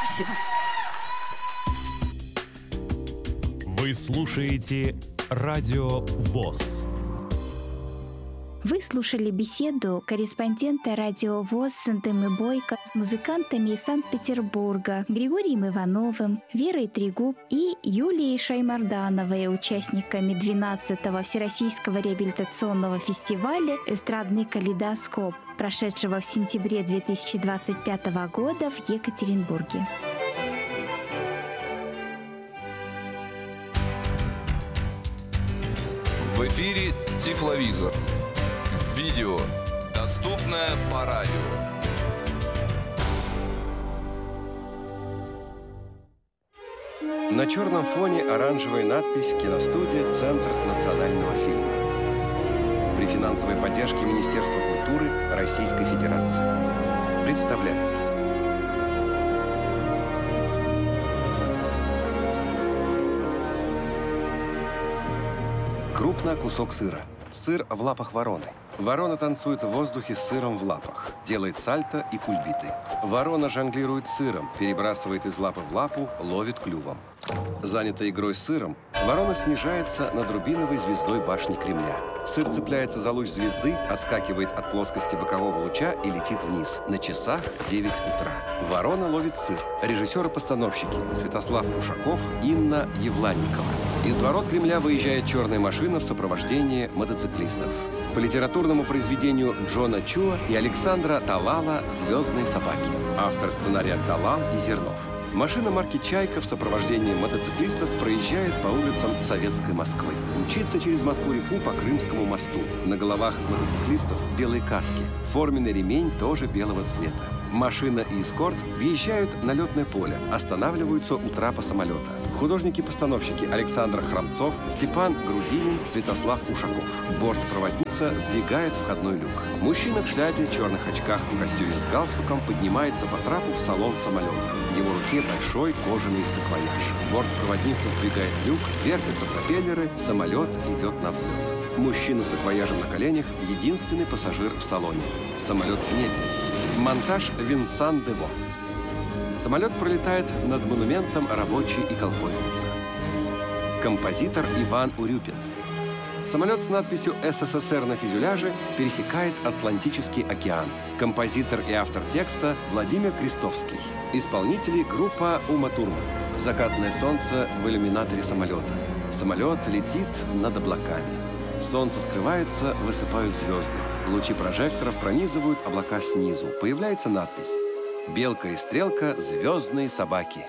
Спасибо. Вы слушаете Радио ВОС. Вы слушали беседу корреспондента Радио ВОС Сантемы Бойко с музыкантами из Санкт-Петербурга Григорием Ивановым, Верой Трегуб и Юлией Шаймардановой, участниками 12-го Всероссийского реабилитационного фестиваля «Эстрадный калейдоскоп», прошедшего в сентябре 2025 года в Екатеринбурге. В эфире Тифловизор. Видео, доступное по радио. На черном фоне оранжевая надпись «Киностудия. Центр национального фильма». При финансовой поддержке Министерства культуры Российской Федерации. Представляет. Крупно кусок сыра. Сыр в лапах вороны. Ворона танцует в воздухе с сыром в лапах, делает сальто и кульбиты. Ворона жонглирует сыром, перебрасывает из лапы в лапу, ловит клювом. Занятая игрой с сыром, ворона снижается над рубиновой звездой башни Кремля. Сыр цепляется за луч звезды, отскакивает от плоскости бокового луча и летит вниз. На часах 9 утра. Ворона ловит сыр. Режиссеры-постановщики Святослав Ушаков, Инна Евланникова. Из ворот Кремля выезжает черная машина в сопровождении мотоциклистов. По литературному произведению Джона Чуа и Александра Талала «Звездные собаки». Автор сценария Талал и Зернов. Машина марки «Чайка» в сопровождении мотоциклистов проезжает по улицам Советской Москвы. Мчится через Москву-реку по Крымскому мосту. На головах мотоциклистов белые каски. Форменный ремень тоже белого цвета. Машина и эскорт въезжают на летное поле, останавливаются у трапа самолета. Художники-постановщики Александр Храмцов, Степан Грудинин, Святослав Ушаков. Бортпроводница сдвигает входной люк. Мужчина в шляпе, черных очках и костюме с галстуком поднимается по трапу в салон самолета. В его руке большой кожаный саквояж. Бортпроводница сдвигает люк, вертятся пропеллеры, самолет идет на взлет. Мужчина с саквояжем на коленях – единственный пассажир в салоне. Самолет в небе. Монтаж Винсан Дево. Самолет пролетает над монументом рабочий и колхозница. Композитор Иван Урюпин. Самолет с надписью «СССР» на фюзеляже пересекает Атлантический океан. Композитор и автор текста Владимир Крестовский. Исполнители группа Ума Турман. Закатное солнце в иллюминаторе самолета. Самолет летит над облаками. Солнце скрывается, высыпают звезды. Лучи прожекторов пронизывают облака снизу. Появляется надпись «Белка и стрелка. Звездные собаки».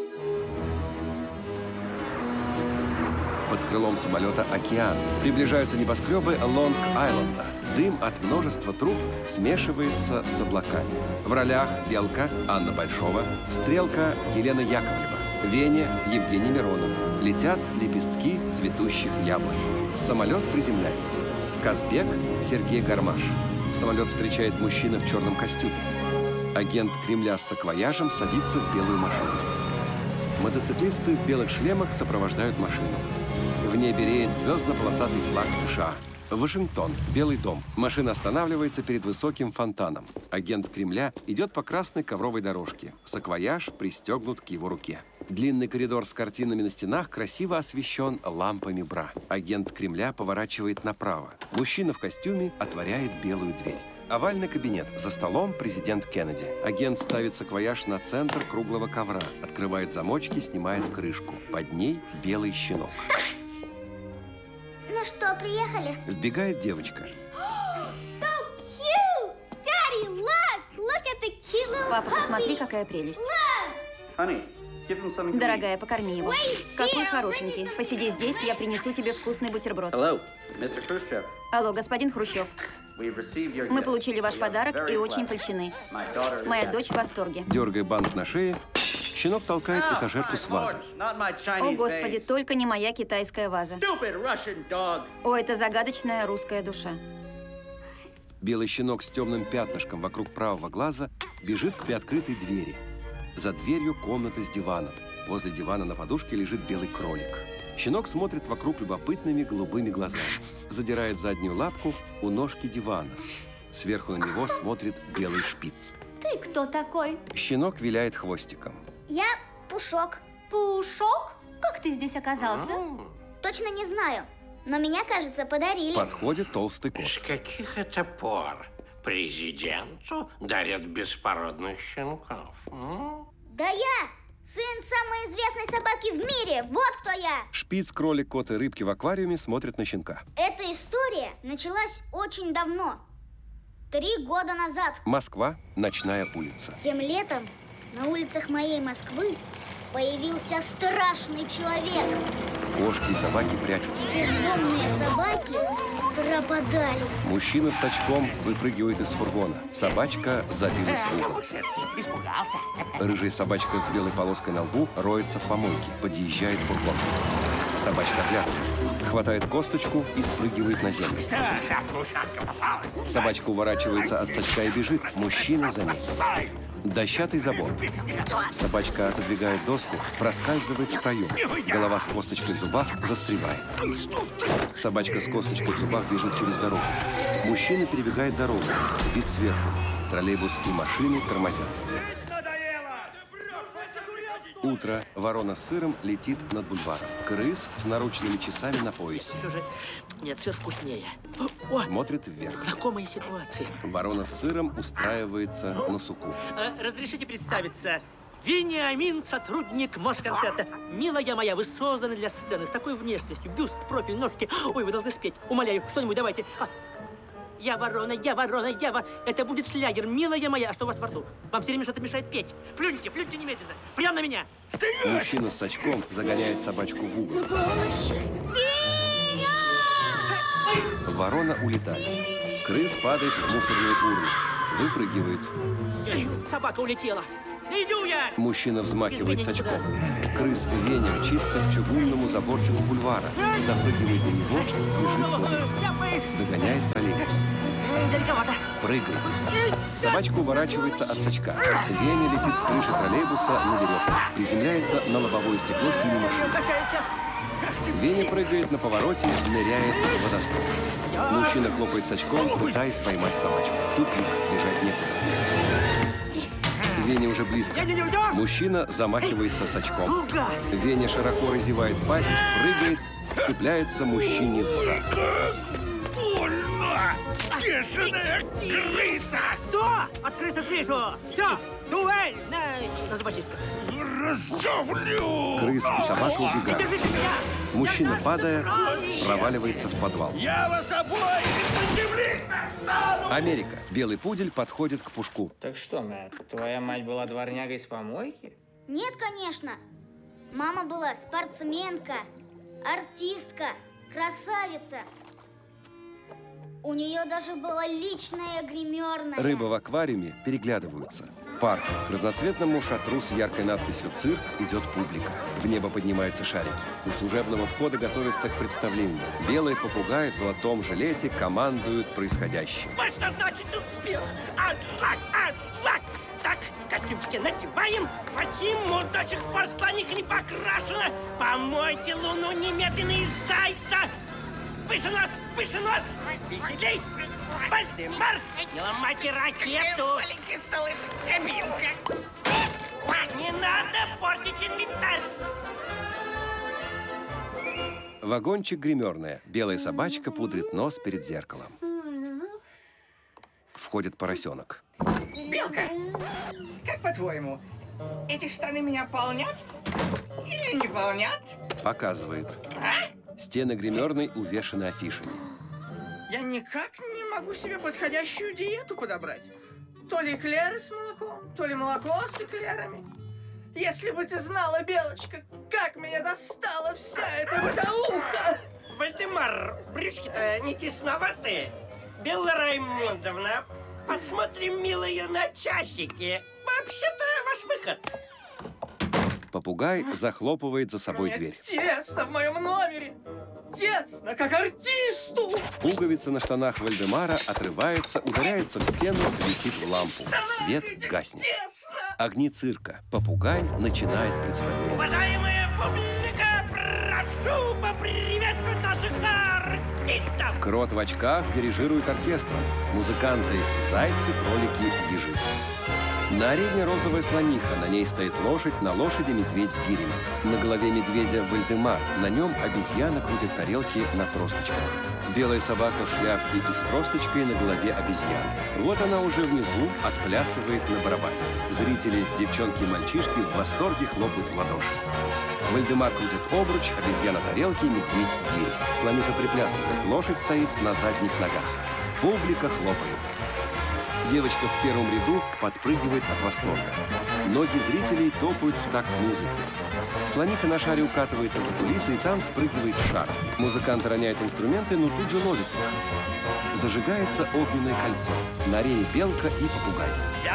Под крылом самолета океан. Приближаются небоскребы Лонг-Айленда. Дым от множества труб смешивается с облаками. В ролях Белка Анна Большова, Стрелка Елена Яковлева, Веня Евгений Миронов. Летят лепестки цветущих яблонь. Самолет приземляется. Казбек Сергей Гармаш. Самолет встречает мужчина в черном костюме. Агент Кремля с саквояжем садится в белую машину. Мотоциклисты в белых шлемах сопровождают машину. В небе реет звездно-полосатый флаг США. Вашингтон, Белый дом. Машина останавливается перед высоким фонтаном. Агент Кремля идет по красной ковровой дорожке. Саквояж пристегнут к его руке. Длинный коридор с картинами на стенах красиво освещен лампами бра. Агент Кремля поворачивает направо. Мужчина в костюме отворяет белую дверь. Овальный кабинет. За столом президент Кеннеди. Агент ставит саквояж на центр круглого ковра. Открывает замочки, снимает крышку. Под ней белый щенок. Ну что, приехали? Вбегает девочка. Папа, посмотри, какая прелесть. Дорогая, покорми его. Какой хорошенький. Посиди здесь, я принесу тебе вкусный бутерброд. Алло, господин Хрущев. Мы получили ваш подарок и очень польщены. Моя дочь в восторге. Дергая бант на шее, щенок толкает этажерку с вазой. О, Господи, только не моя китайская ваза. О, это загадочная русская душа. Белый щенок с темным пятнышком вокруг правого глаза бежит к приоткрытой двери. За дверью комната с диваном. Возле дивана на подушке лежит белый кролик. Щенок смотрит вокруг любопытными голубыми глазами. Задирает заднюю лапку у ножки дивана. Сверху на него смотрит белый шпиц. Ты кто такой? Щенок виляет хвостиком. Я Пушок. Пушок? Как ты здесь оказался? Точно не знаю, но меня, кажется, подарили. Подходит толстый кот. С каких это пор президенту дарят беспородных щенков? Да я сын самой известной собаки в мире. Вот кто я. Шпиц, кролик, кот и рыбки в аквариуме смотрят на щенка. Эта история началась очень давно. 3 года назад. Москва, ночная улица. Тем летом на улицах моей Москвы появился страшный человек. Кошки и собаки прячутся. Бездомные собаки пропадали. Мужчина с очком выпрыгивает из фургона. Собачка забилась в угол. Испугался. Рыжая собачка с белой полоской на лбу роется в помойке. Подъезжает фургон. Собачка оглядывается, хватает косточку и спрыгивает на землю. Собачка уворачивается от сачка и бежит. Мужчина за ней. Дощатый забор. Собачка отодвигает доску, проскальзывает в проем. Голова с косточкой в зубах застревает. Собачка с косточкой в зубах бежит через дорогу. Мужчина перебегает дорогу, вид сверху. Троллейбус и машины тормозят. Утро. Ворона с сыром летит над бульваром. Крыс с наручными часами на поясе. Все же, нет, сыр вкуснее. Смотрит вверх. Знакомая ситуация. Ворона с сыром устраивается на суку. Разрешите представиться. Вениамин, сотрудник Москонцерта. Милая моя, вы созданы для сцены с такой внешностью. Бюст, профиль, ножки. Ой, вы должны спеть. Умоляю, что-нибудь давайте. Я ворона, я ворона, я ворона. Это будет шлягер, милая моя. А что у вас во рту? Вам все время что-то мешает петь. Плюньте, плюньте немедленно. Прямо на меня. Мужчина с очком загоняет собачку в угол. Ворона улетает. Крыс падает в мусорную урну. Выпрыгивает. Собака улетела. Иду я! Мужчина взмахивает с очком. Крыс Веня мчится к чугунному заборчику бульвара. Запрыгивает на него, бежит вон. Догоняет троллейбус. Далековато. Прыгает. Собачка уворачивается от сачка. Веня летит с крыши троллейбуса на веревках. Приземляется на лобовое стекло синей машины. Веня прыгает на повороте, ныряет в водосток. Мужчина хлопает сачком, пытаясь поймать собачку. Тупик, бежать некуда. Веня уже близко. Мужчина замахивается сачком. Веня широко разевает пасть, прыгает, вцепляется мужчине в зад. Больно! Бешеная крыса! Кто? От крысы слышу! Все! Дуэль на зубочистках! Раздавлю! Крыс и собака убегают. Мужчина, падая, проваливается в подвал. Я вас обоих сопротивлять стану! Америка. Белый пудель подходит к Пушку. Так что, Мэтт, твоя мать была дворнягой с помойки? Нет, конечно. Мама была спортсменка, артистка, красавица. У нее даже была личная гримерная. Рыбы в аквариуме переглядываются. Парк. К разноцветному шатру с яркой надписью «Цирк» идет публика. В небо поднимаются шарики. У служебного входа готовятся к представлению. Белый попугай в золотом жилете командует происходящим. Вот что значит успех! Аншлаг! Аншлаг! Так, костюмчики надеваем. Почему до сих пор слоних не покрашено? Помойте луну немедленно из зайца! Выше нос! Выше нос! Веселей! Вальдемар! Не ломайте ракету! Маленький стол, это кабинка. Не надо портить инвентарь! Вагончик гримерная. Белая собачка пудрит нос перед зеркалом. Входит поросенок. Белка, как по-твоему, эти штаны меня полнят или не полнят? Показывает. А? Стены гримерной увешаны афишами. Я никак не могу себе подходящую диету подобрать. То ли эклеры с молоком, то ли молоко с эклерами. Если бы ты знала, Белочка, как меня достала вся эта бытовуха! Вальдемар, брючки-то не тесноватые. Белла Раймондовна, посмотрим, милая, на часики. Вообще-то ваш выход. Попугай захлопывает за собой Мне дверь. тесно в моем номере. Тесно, как артисту. Пуговица на штанах Вальдемара отрывается, ударяется в стену, летит в лампу. Свет гаснет. Огни цирка. Попугай начинает представление. Уважаемая публика, прошу поприветствовать наших артистов. Крот в очках дирижирует оркестром. Музыканты – зайцы, кролики, ежи. На арене розовая слониха, на ней стоит лошадь, на лошади медведь с гирями. На голове медведя Вальдемар, на нем обезьяна крутит тарелки на тросточках. Белая собака в шляпке и с тросточкой на голове обезьяны. Вот она уже внизу отплясывает на барабане. Зрители, девчонки и мальчишки в восторге хлопают в ладоши. Вальдемар крутит обруч, обезьяна тарелки, медведь гири. Слониха приплясывает, лошадь стоит на задних ногах. Публика хлопает. Девочка в первом ряду подпрыгивает от восторга. Ноги зрителей топают в такт музыки. Слониха на шаре укатывается за кулисы, и там спрыгивает шар. Музыканты роняют инструменты, но тут же ловят их. Зажигается огненное кольцо. На арене белка и попугай.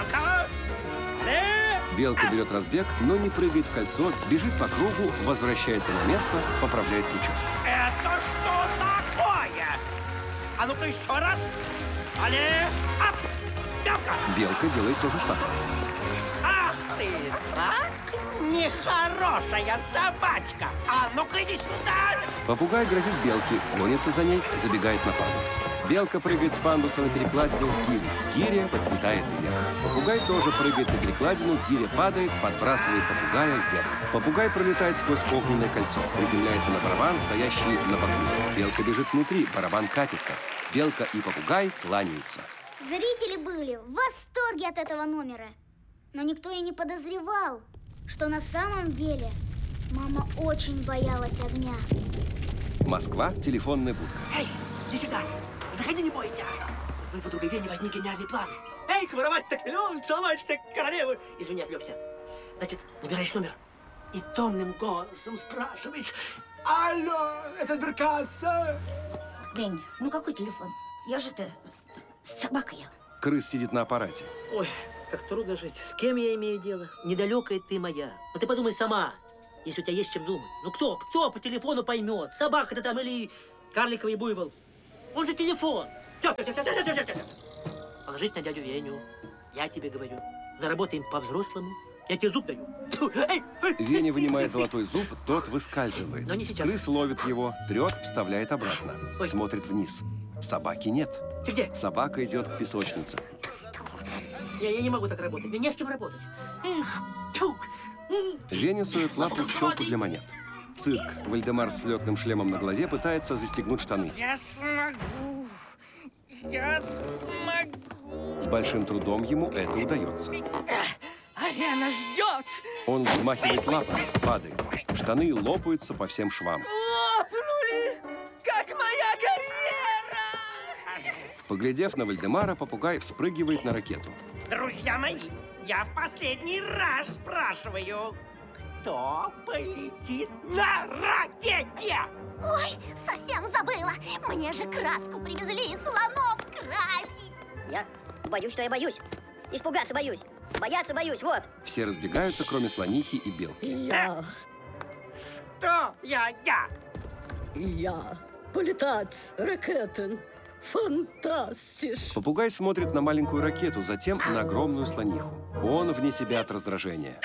Белка берет разбег, но не прыгает в кольцо, бежит по кругу, возвращается на место, поправляет прическу. Это что такое? А ну-ка еще раз. Але, ап! Белка! Белка делает то же самое. Ах ты, так? Нехорошая собачка! А ну-ка иди сюда! Попугай грозит белке, гонится за ней, забегает на пандус. Белка прыгает с пандуса на перекладину с гири. Гиря подлетает вверх. Попугай тоже прыгает на перекладину, гиря падает, подбрасывает попугая вверх. Попугай пролетает сквозь огненное кольцо, приземляется на барабан, стоящий на боку. Белка бежит внутри, барабан катится. Белка и попугай кланяются. Зрители были в восторге от этого номера. Но никто и не подозревал, что на самом деле мама очень боялась огня. Москва, телефонная будка. Эй, иди сюда! Заходи, не бойся! У твоей подруги Вени возник гениальный план. Эй, воровать так миллион, целовать так королеву. Извини, отвлекся. Значит, набираешь номер и томным голосом спрашиваешь: алло, это сберкасса? Вень, ну какой телефон? Я же-то собака я. Крыс сидит на аппарате. Ой, как трудно жить. С кем я имею дело? Недалекая ты моя. Ну ты подумай сама, если у тебя есть чем думать. Ну кто по телефону поймет? Собака ты там или карликовый буйвол? Он же телефон. Тё. Положись на дядю Веню. Я тебе говорю. Заработаем по-взрослому. Я тебе зуб даю. Веня вынимает золотой зуб, тот выскальзывает. Но не сейчас. Крыс ловит его, трет, вставляет обратно. Ой. Смотрит вниз. Собаки нет. Ты где? Собака идет к песочнице. Я не могу так работать. Мне не с кем работать. Веня сует лапу в щелку для монет. Цирк. Вальдемар с летным шлемом на голове пытается застегнуть штаны. Я смогу. Я смогу. С большим трудом ему это удается. Арена ждет. Он взмахивает лапой, падает. Штаны лопаются по всем швам. Лопнули, как моя карьера. Поглядев на Вальдемара, попугай вспрыгивает на ракету. Друзья мои, я в последний раз спрашиваю, кто полетит на ракете? Ой, совсем забыла. Мне же краску привезли из слонов красить. Я боюсь, что я боюсь. Испугаться боюсь. Бояться боюсь, вот. Все разбегаются, кроме слонихи и белки. Я. Что? Я. Я. Полетать ракетен. Фантастиш. Попугай смотрит на маленькую ракету, затем на огромную слониху. Он вне себя от раздражения.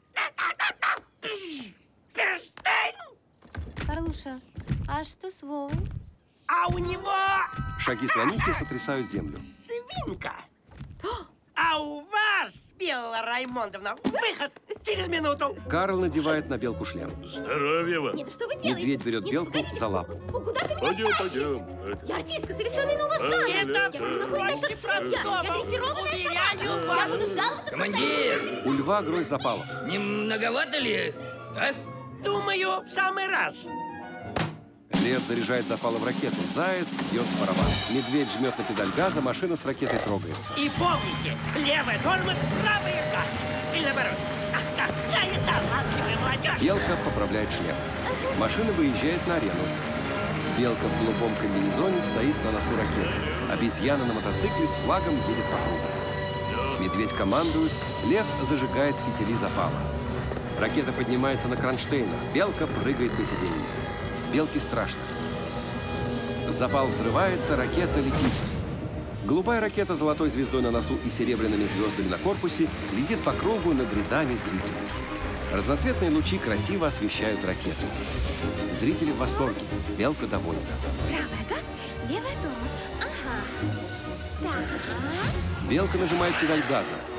Карлуша, а что с Вовой? А у него Шаги слонихи сотрясают землю. свинка. А у вас, Белла Раймондовна, выход через минуту. Карл надевает на белку шлем. Здоровья вам. Нет, что вы делаете? Медведь берет Нет, белку погодите. за лапу. Куда ты меня тащишь? Я артистка совершенно иного жанра. Это Я же не могу проще как свинья. Я дрессированная собака. Я буду жаловаться. Командир! У льва грозь запалов. Не многовато ли? А? Думаю, в самый раз. Лев заряжает запалы в ракету. Заяц бьет в барабан. Медведь жмет на педаль газа, машина с ракетой трогается. И помните, левая тормоз, правая газ. Или наоборот. Ах, какая талантливая молодежь. Белка поправляет шлем. Машина выезжает на арену. Белка в голубом комбинезоне стоит на носу ракеты. Обезьяна на мотоцикле с флагом едет по кругу. Медведь командует. Лев зажигает фитили запала. Ракета поднимается на кронштейнах. Белка прыгает на сиденье. Белке страшно. Запал взрывается, ракета летит. Голубая ракета с золотой звездой на носу и серебряными звездами на корпусе летит по кругу над рядами зрителей. Разноцветные лучи красиво освещают ракету. Зрители в восторге. Белка довольна. Правая газ, левая тормоз. Ага. Так. Белка нажимает педаль газа.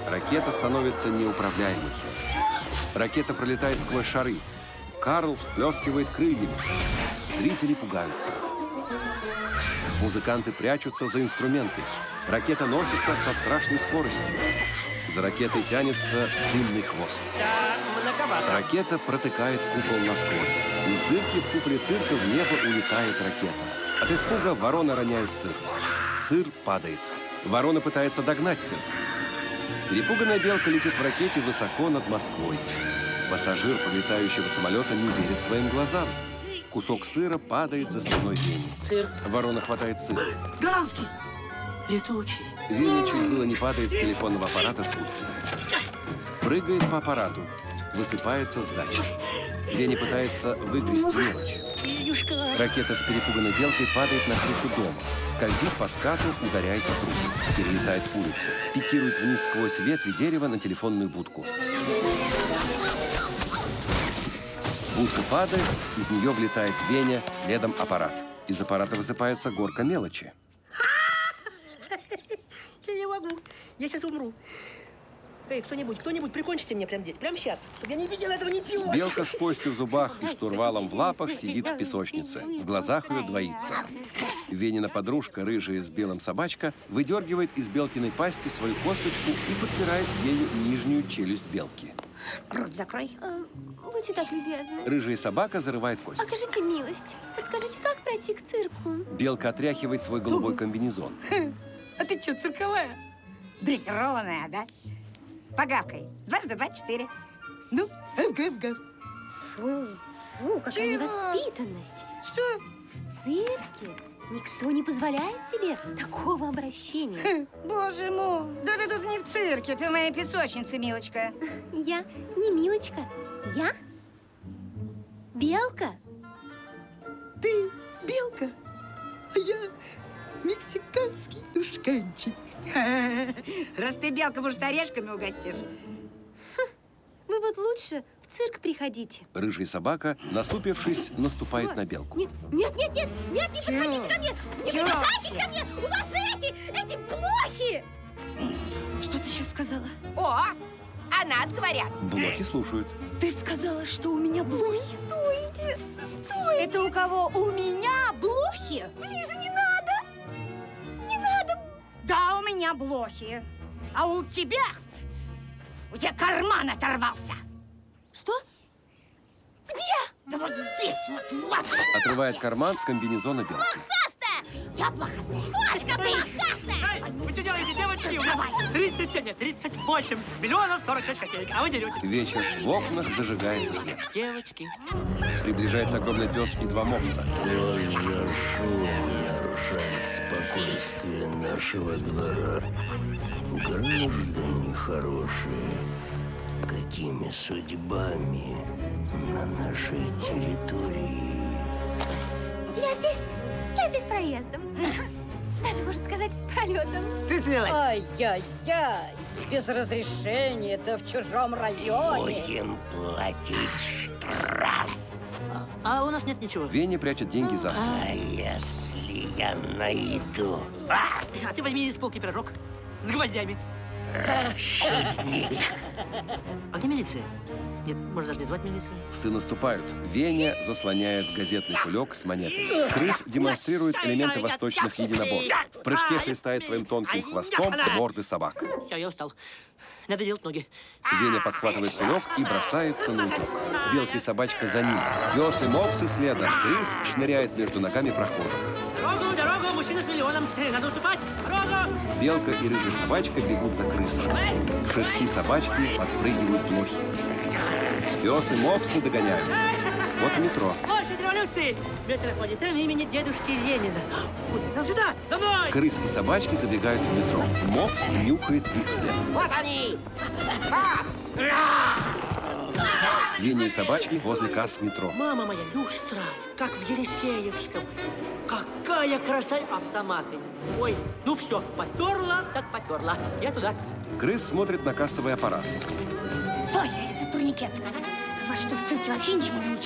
Ракета становится неуправляемой. Ракета пролетает сквозь шары. Карл всплескивает крыльями. Зрители пугаются. Музыканты прячутся за инструменты. Ракета носится со страшной скоростью. За ракетой тянется длинный хвост. Ракета протыкает купол насквозь. Из дырки в куполе цирка в небо улетает ракета. От испуга ворона роняет сыр. Сыр падает. Ворона пытается догнать сыр. Перепуганная белка летит в ракете высоко над Москвой. Пассажир пролетающего самолета не верит своим глазам. Кусок сыра падает за спиной Вени. Сыр. Ворона хватает сыр. Голландский. Летучий. Веня чуть было не падает с телефонного аппарата в будке. Прыгает по аппарату. Высыпается с дачи. Веня пытается выгрести мелочь. Ракета с перепуганной белкой падает на крышу дома. Скользит по скату, ударяясь о трубу. Перелетает улицу. Пикирует вниз сквозь ветви дерева на телефонную будку. Будка падает, из нее влетает Веня, следом аппарат. Из аппарата высыпается горка мелочи. Я не могу. Я сейчас умру. Эй, кто-нибудь, прикончите меня прямо здесь, прямо сейчас, чтобы я не видела этого ничего. Белка с костью в зубах и штурвалом в лапах сидит в песочнице. В глазах ее двоится. Венина подружка, рыжая с белым собачка, выдергивает из белкиной пасти свою косточку и подпирает ею нижнюю челюсть белки. Рот закрой. Будьте так любезны. Рыжая собака зарывает кость. Окажите милость. Подскажите, как пройти к цирку? Белка отряхивает свой голубой комбинезон. А ты что, цирковая? Дрессированная, да? Погавкой. 2 × 2 = 4. Ну, гав-гав. Фу, какая невоспитанность. Что? В цирке никто не позволяет себе такого обращения. Боже мой, да ты тут не в цирке, ты в моей песочнице, милочка. Я не милочка. Я белка. Ты белка, а я мексиканский тушканчик. Раз ты белка, может, орешками угостишь? Вы вот лучше в цирк приходите. Рыжая собака, насупившись, наступает на белку. Нет, не подходите ко мне! Не прикасайтесь ко мне! У вас же эти блохи! Что ты сейчас сказала? О, о нас говорят. Блохи слушают. Ты сказала, что у меня блохи? Стойте! Это у кого? У меня блохи? Ближе не надо! Не надо! Да, у меня блохи. А у тебя карман оторвался. Что? Где? Да вот здесь вот. Отрывает карман с комбинезона белки. Блохастая! Я блохастая. Кошка блохастая! Вы что делаете, девочки? У меня 38 миллионов 46 копеек. А вы дерете. Вечер. В окнах зажигается свет. Девочки. Приближается огромный пес и 2 мопса. Кто зашел нарушать спокойствие нашего двора? Граждане хорошие, какими судьбами на нашей территории? Я здесь проездом. Даже, можно сказать, пролетом. Ты делай. Ай-яй-яй, без разрешения, да в чужом районе. Будем платить штраф. А у нас нет ничего. Веня прячет деньги за спину. А если я найду? А ты возьми с полки пирожок с гвоздями. Шутник. А где милиция? Нет, можно даже не звать милицию. Псы наступают. Веня заслоняет газетный кулек с монетами. Крыс демонстрирует элементы восточных единоборств. В прыжке хлестает своим тонким хвостом морды собак. Все, я устал. Надо делать ноги. Веня подхватывает кулек и бросается на утек. Белка и собачка за ним. Пес и мопсы следом. Крыс шныряет между ногами прохожих. Дорогу, мужчина с миллионом. Надо уступать. Дорогу! Белка и рыжая собачка бегут за крысой. В шерсти собачки подпрыгивают блохи. Пес и мопсы догоняют. Вот метро. Площадь революции! Метрополитен имени дедушки Ленина. Нам сюда! Домой! Крыс и собачки забегают в метро. Мопс нюхает их след. Вот они! Веня и собачки возле касс метро. Мама моя, люстра, как в Елисеевском. Какая красота! Автоматы. Ой, ну все, поперла, так поперла. Я туда. Крыс смотрит на кассовый аппарат. Стой, это турникет. Вас что, в цирке вообще ничего не учат?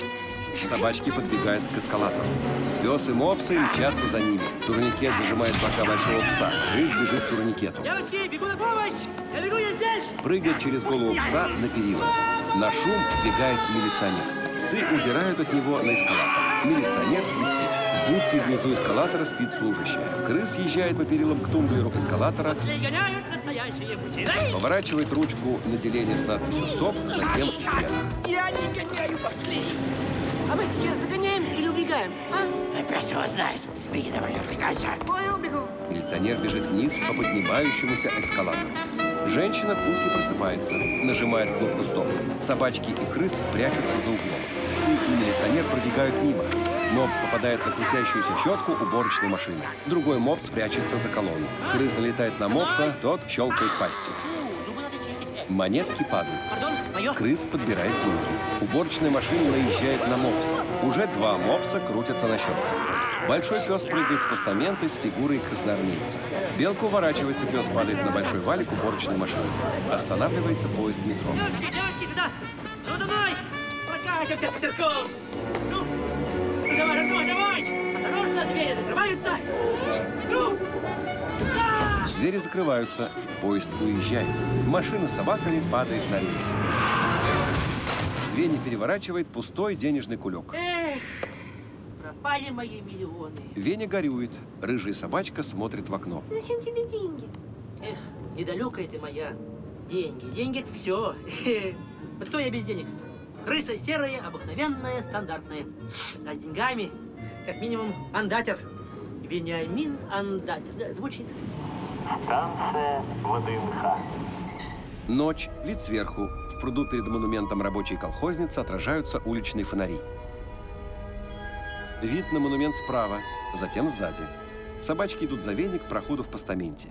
Собачки подбегают к эскалатору. Пес и мопсы мчатся за ними. Турникет зажимает бока большого пса. Крыс бежит к турникету. Девочки, бегу на помощь! Я бегу, я здесь! Прыгает через голову пса на перила. На шум бегает милиционер. Псы удирают от него на эскалатор. Милиционер свистит. В будке внизу эскалатора спит служащая. Крыс съезжает по перилам к тумблеру эскалатора, поворачивает ручку на деление с надписью «Стоп», затем вверх. Я не гоняю бобслей. А мы сейчас догоняем или убегаем, а? Пес его знает. Беги давай, убегайся. Понял, бегу. Милиционер бежит вниз по поднимающемуся эскалатору. Женщина в будке просыпается, нажимает кнопку «Стоп». Собачки и крыс прячутся за углом. Псы и милиционер пробегают мимо. Мопс попадает на крутящуюся щетку уборочной машины. Другой мопс прячется за колонну. Крыс налетает на мопса, тот щелкает пастью. Монетки падают. Крыс подбирает деньги. Уборочная машина наезжает на мопса. Уже 2 мопса крутятся на щетках. Большой пес прыгает с постамента с фигурой красноармейца. Белка уворачивается, пес падает на большой валик уборочной машины. Останавливается поезд метро. Девочки, сюда! Ну, давай! Прокатимся с катерком! Ну, давай, родной, давай! Осторожно, двери закрываются! Ну! Да! Двери закрываются, поезд уезжает. Машина с собаками падает на рельсы. Веня переворачивает пустой денежный кулек. Эх, пропали мои миллионы. Веня горюет. Рыжая собачка смотрит в окно. Зачем тебе деньги? Эх, недалекая ты моя. Деньги. Деньги — это все. Вот кто я без денег? Крыса серая, обыкновенная, стандартная. А с деньгами, как минимум, андатер. Вениамин Андатер. Да, звучит. Станция ВДНХ. Ночь, вид сверху. В пруду перед монументом рабочей колхозницы отражаются уличные фонари. Вид на монумент справа, затем сзади. Собачки идут за веник к проходу в постаменте.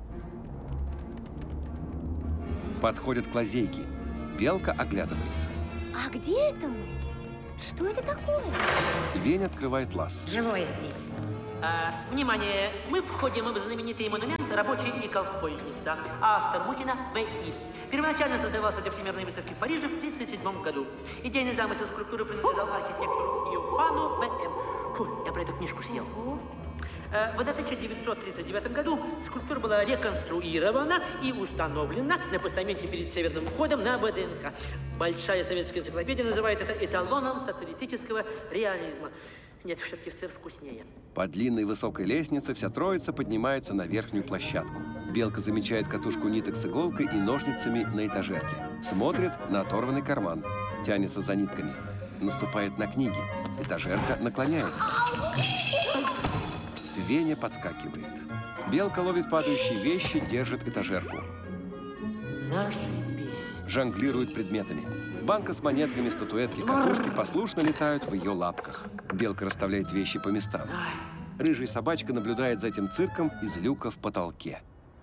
Подходят к лазейке. Белка оглядывается. А где это мы? Что это такое? Веня открывает лаз. Живое здесь. Внимание! Мы входим в знаменитый монумент «Рабочий и колхозница». Автор Мутина В.И. Первоначально создавался для Всемирной выставки в Париже в 1937 году. Идейный замысел скульптуры принадлежал архитектору Йоханну В.М. Фу, я про эту книжку съел. В 1939 году скульптура была реконструирована и установлена на постаменте перед северным входом на ВДНХ. Большая советская энциклопедия называет это эталоном социалистического реализма. Нет, все-таки в цирк вкуснее. По длинной высокой лестнице вся троица поднимается на верхнюю площадку. Белка замечает катушку ниток с иголкой и ножницами на этажерке. Смотрит на оторванный карман. Тянется за нитками. Наступает на книги. Этажерка наклоняется. Веня подскакивает. Белка ловит падающие вещи, держит этажерку. Зашибись. Жонглирует предметами. Банка с монетками, статуэтки, катушки послушно летают в ее лапках. Белка расставляет вещи по местам. Рыжая собачка наблюдает за этим цирком из люка в потолке.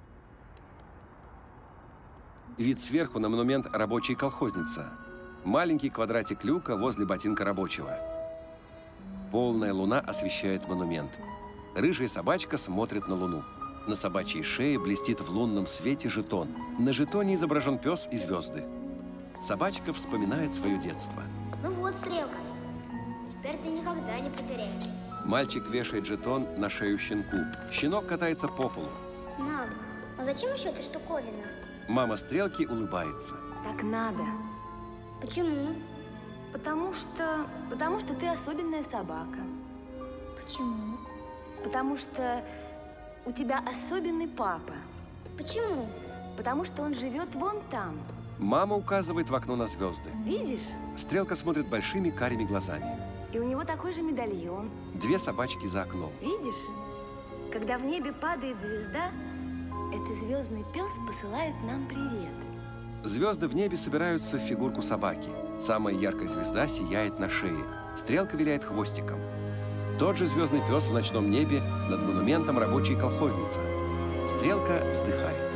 Вид сверху на монумент «Рабочая колхозница». Маленький квадратик люка возле ботинка рабочего. Полная луна освещает монумент. Рыжая собачка смотрит на луну. На собачьей шее блестит в лунном свете жетон. На жетоне изображен пес и звезды. Собачка вспоминает свое детство. Ну вот, Стрелка. Теперь ты никогда не потеряешься. Мальчик вешает жетон на шею щенку. Щенок катается по полу. Мам, а зачем еще эта штуковина? Мама Стрелки улыбается. Так надо. Почему? Потому что ты особенная собака. Почему? Потому что у тебя особенный папа. Почему? Потому что он живет вон там. Мама указывает в окно на звезды. Видишь? Стрелка смотрит большими карими глазами. И у него такой же медальон. 2 собачки за окном. Видишь? Когда в небе падает звезда, этот звездный пес посылает нам привет. Звезды в небе собираются в фигурку собаки. Самая яркая звезда сияет на шее. Стрелка виляет хвостиком. Тот же звездный пес в ночном небе над монументом «Рабочая колхозница». Стрелка вздыхает.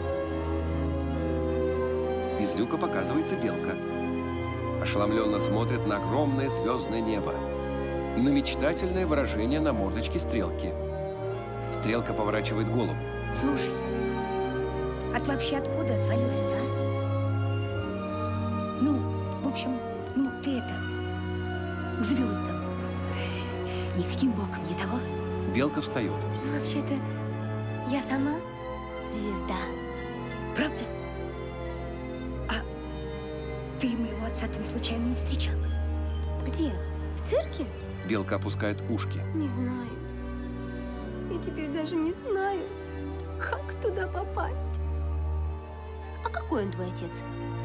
Из люка показывается белка. Ошеломленно смотрит на огромное звездное небо. На мечтательное выражение на мордочке Стрелки. Стрелка поворачивает голову. Слушай, а ты вообще откуда свалилась-то? Ну, в общем, ты это... к звездам. Никаким боком не того. Белка встает. Ну, вообще-то, я сама звезда. Правда? А ты моего отца там случайно не встречала? Где? В цирке? Белка опускает ушки. Не знаю. Я теперь даже не знаю, как туда попасть. А какой он твой отец?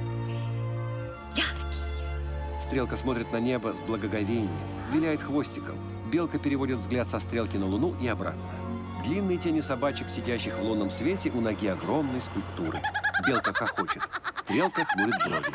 Стрелка смотрит на небо с благоговением, виляет хвостиком. Белка переводит взгляд со стрелки на луну и обратно. Длинные тени собачек, сидящих в лунном свете, у ноги огромной скульптуры. Белка хохочет. Стрелка хмурит брови.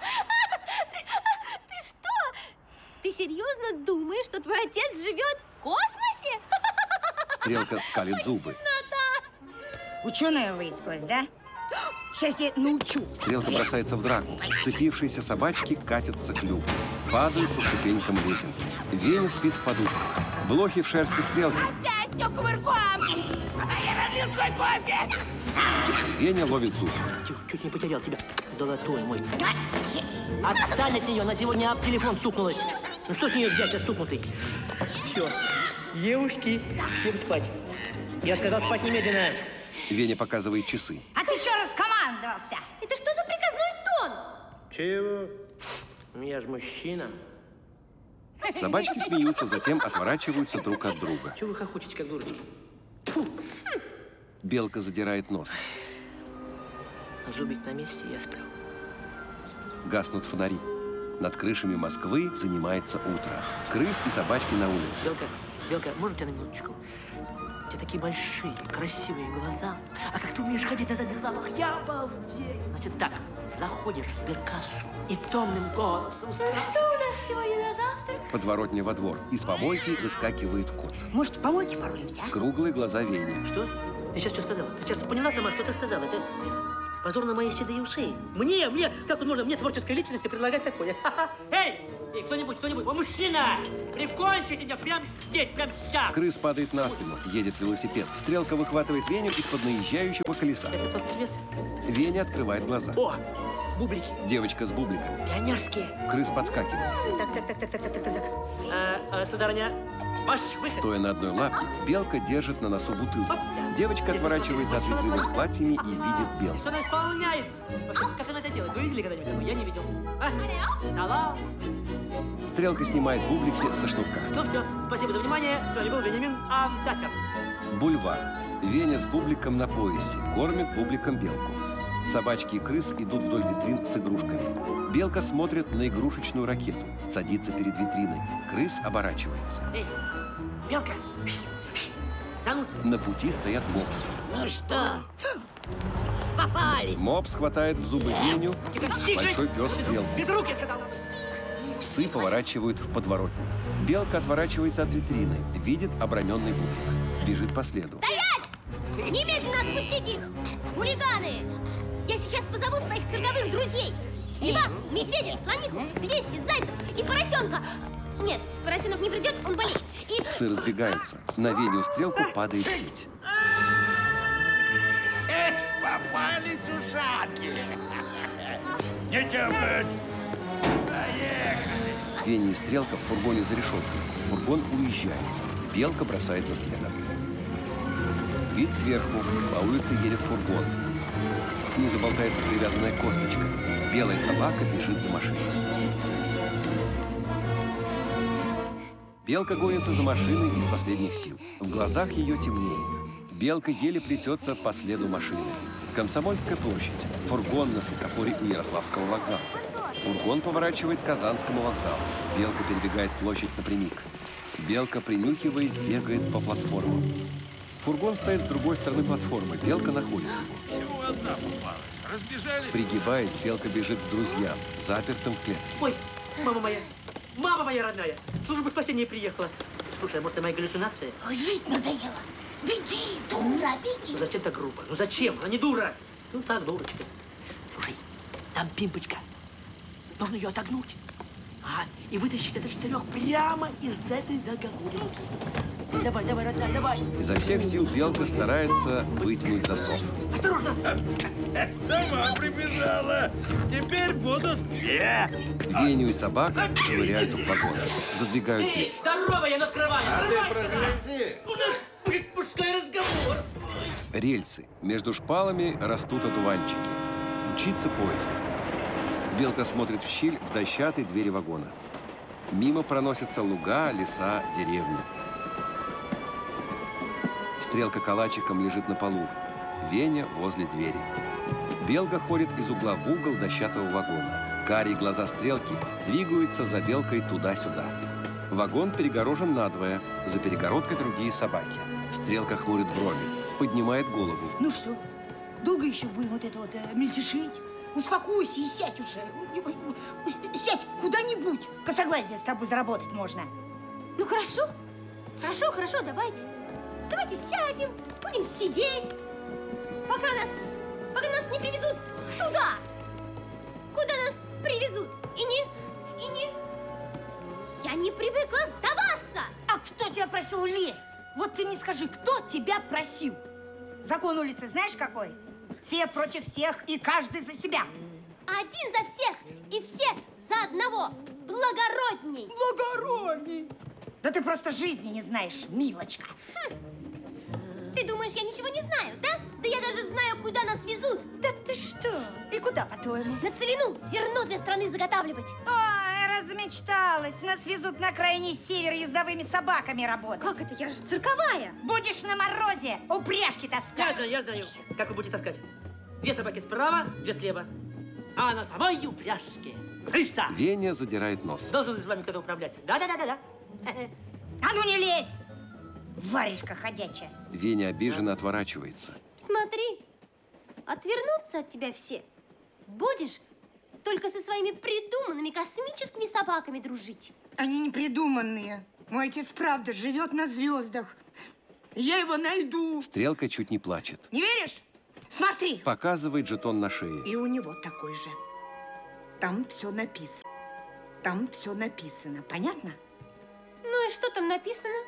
Ты что? Ты серьезно думаешь, что твой отец живет в космосе? Стрелка скалит зубы. Ученая выискалась, да? Сейчас я научу. Стрелка бросается в драку. Сцепившиеся собачки катятся к люку. Падают по ступенькам лесенки. Веня спит в подушках. Блохи в шерсти Стрелки. Опять все кувырком! Я разлил свой кофе! Веня ловит зуб. Чуть не потерял тебя, золотой мой. Отстань от нее, она сегодня об телефон стукнулась. Ну что с нее взять, стукнутый? Все, девушки, всем спать. Я сказал спать немедленно. Веня показывает часы. А ты еще раскомандовался. Это что за приказной тон? Чего? Я же мужчина. Собачки смеются, затем отворачиваются друг от друга. Чего вы хохочете, как дурочки? Белка задирает нос. Зубик на месте, я сплю. Гаснут фонари. Над крышами Москвы занимается утро. Крыс и собачки на улице. Белка, можно тебя на минуточку? У тебя такие большие, красивые глаза. А как ты умеешь ходить на задних лапах, я обалдею. Значит так, заходишь в сберкассу и томным голосом скажешь: что у нас сегодня на завтрак? Подворотня во двор. Из помойки выскакивает кот. Может, в помойке пороемся, а? Круглые глаза Вени. Что? Ты сейчас что сказала? Ты сейчас поняла сама, что ты сказала? Это позор на мои седые усы. Мне, как можно мне, творческой личности, предлагать такое? Эй, кто-нибудь, о, мужчина! Прикончите меня прямо здесь, прямо сейчас! Крыс падает на спину, едет велосипед. Стрелка выхватывает Веню из-под наезжающего колеса. Это тот цвет? Веня открывает глаза. О, бублики. Девочка с бубликами. Пионерские. Крыс подскакивает. Так. Сударыня, ваш выход. Стоя на одной лапке, Белка держит на носу бутылку. Девочка отворачивается от витрины с платьями и видит Белку. Что она исполняет? Как она это делает? Вы видели когда-нибудь такое? Я не видел. Талант. Стрелка снимает бублики со шнурка. Ну все, спасибо за внимание. С вами был Вениамин Амдатер. Бульвар. Веня с бубликом на поясе кормит бубликом Белку. Собачки и крыс идут вдоль витрин с игрушками. Белка смотрит на игрушечную ракету, садится перед витриной. Крыс оборачивается. Эй, Белка! Тянут. На пути стоят мопсы. Ну что? Попали! Мопс хватает в зубы Веню, большой пес Стрелку. Без рук, я сказал! Псы поворачивают в подворотню. Белка отворачивается от витрины, видит оброненный бублик. Бежит по следу. Стоять! Немедленно отпустить их! Хулиганы! Я сейчас позову своих цирковых друзей! Льва, медведя, слониху, 200 зайцев и поросенка! Нет, поросенок не придет, он болеет. И... Псы разбегаются. На Веню Стрелку падает сеть. Попались ушатки! Не темнуть! Поехали! Веня и Стрелка в фургоне за решеткой. Фургон уезжает. Белка бросается следом. Вид сверху. По улице едет фургон. Снизу болтается привязанная косточка. Белая собака бежит за машиной. Белка гонится за машиной из последних сил. В глазах ее темнеет. Белка еле плетется по следу машины. Комсомольская площадь. Фургон на светофоре у Ярославского вокзала. Фургон поворачивает к Казанскому вокзалу. Белка перебегает площадь напрямик. Белка, принюхиваясь, бегает по платформам. Фургон стоит с другой стороны платформы. Белка находит его. Всего одна попалась. Разбежались. Пригибаясь, Белка бежит к друзьям, запертым в клетке. Ой, мама моя родная, служба спасения приехала. Слушай, а может, это моя галлюцинация? Ой, жить надоело. Беги, дура, беги. Ну зачем так грубо? Ну зачем? Она не дура. Ну так, дурочка. Слушай, там пимпочка. Нужно ее отогнуть. Ага, и вытащить этот штырек прямо из этой загогулинки. Давай, давай, родная, давай. Изо всех сил белка старается вытянуть засов. Осторожно! Сама прибежала. Теперь будут две. Веню и собак швыряют в вагон. Задвигают дверь. Здорово, я открываю. А ты прогляди. У нас будет мужской разговор. Рельсы. Между шпалами растут одуванчики. Мчится поезд. Белка смотрит в щель в дощатой двери вагона. Мимо проносятся луга, леса, деревни. Стрелка калачиком лежит на полу. Веня возле двери. Белка ходит из угла в угол дощатого вагона. Карие глаза Стрелки двигаются за Белкой туда-сюда. Вагон перегорожен надвое. За перегородкой другие собаки. Стрелка хмурит брови, поднимает голову. Ну что, долго еще будем вот это вот мельтешить? Успокойся и сядь уже. Сядь куда-нибудь. Косоглазие с тобой заработать можно. Ну хорошо, хорошо, давайте. Давайте сядем, будем сидеть, пока нас не привезут туда, куда нас привезут. Я не привыкла сдаваться. А кто тебя просил лезть? Вот ты мне скажи, кто тебя просил? Закон улицы знаешь какой? Все против всех и каждый за себя. Один за всех и все за одного. Благородней. Благородней. Да ты просто жизни не знаешь, милочка. Ты думаешь, я ничего не знаю, да? Да я даже знаю, куда нас везут. Да ты что? И куда, по-твоему? На целину зерно для страны заготавливать. Ой, размечталась. Нас везут на крайний север ездовыми собаками работать. Как это? Я же цирковая. Будешь на морозе упряжки таскать. Я знаю, как вы будете таскать. 2 собаки справа, 2 слева. А на самой упряжке крыса. Веня задирает нос. Должен с вами кто-то управлять. Да. А ну не лезь! Варежка ходячая. Веня обиженно отворачивается. Смотри, отвернутся от тебя все. Будешь только со своими придуманными космическими собаками дружить. Они не придуманные. Мой отец правда живет на звездах. Я его найду. Стрелка чуть не плачет. Не веришь? Смотри. Показывает жетон на шее. И у него такой же. Там все написано. Там все написано. Понятно? Ну и что там написано?